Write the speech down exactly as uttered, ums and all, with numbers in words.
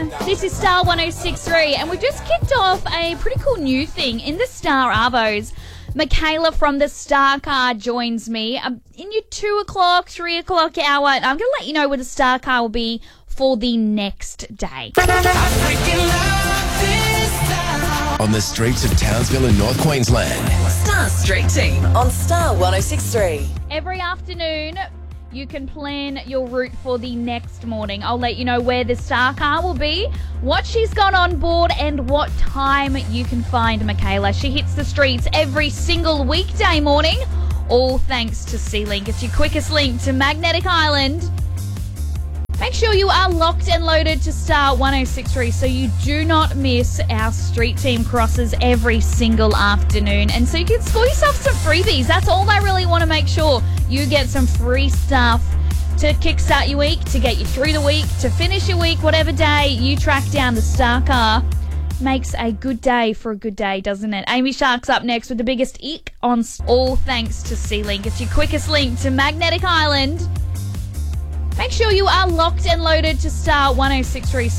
This is Star one oh six point three, and we've just kicked off a pretty cool new thing in the Star Arvos. Michaela from the Star Car joins me um, in your two o'clock, three o'clock hour, and I'm going to let you know where the Star Car will be for the next day. On the streets of Townsville in North Queensland. Star Street Team on Star one oh six point three. Every afternoon, you can plan your route for the next morning. I'll let you know where the Star Car will be, what she's got on board, and what time you can find Michaela. She hits the streets every single weekday morning, all thanks to C-Link. It's your quickest link to Magnetic Island. Make sure you are locked and loaded to Star one oh six point three so you do not miss our street team crosses every single afternoon. And so you can score yourself some freebies. That's all I really want to make sure. You get some free stuff to kickstart your week, to get you through the week, to finish your week, whatever day you track down the Star Car. Makes a good day for a good day, doesn't it? Amy Shark's up next with the biggest ick on all thanks to C-Link. It's your quickest link to Magnetic Island. Make sure you are locked and loaded to Star one oh six point three